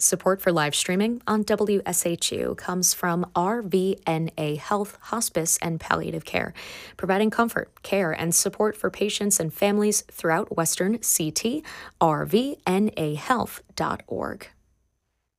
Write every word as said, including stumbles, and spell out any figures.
Support for live streaming on W S H U comes from R V N A Health, Hospice, and Palliative Care, providing comfort, care, and support for patients and families throughout Western C T, r v n a health dot org.